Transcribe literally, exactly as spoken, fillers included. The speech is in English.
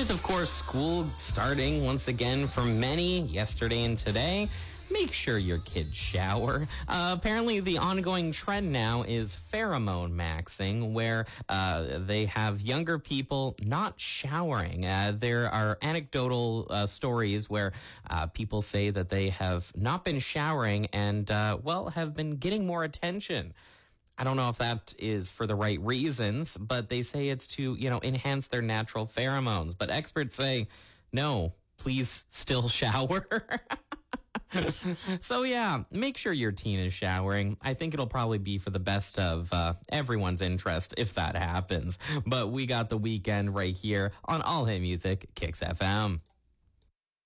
with, of course, school starting once again for many yesterday and today. Make sure your kids shower. Uh, apparently, the ongoing trend now is pheromone maxing, where uh, they have younger people not showering. Uh, there are anecdotal uh, stories where uh, people say that they have not been showering and, uh, well, have been getting more attention. I don't know if that is for the right reasons, but they say it's to, you know, enhance their natural pheromones. But experts say, no, please still shower. So, yeah, make sure your teen is showering. I think it'll probably be for the best of uh, everyone's interest if that happens. But we got the weekend right here on All Hit Music, Kicks F M.